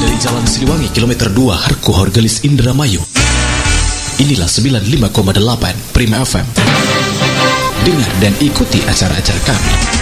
dari Jalan Siliwangi, kilometer 2, Harku Horgelis, Indramayu. Inilah 95,8 Prima FM. Dengar dan ikuti acara-acara kami.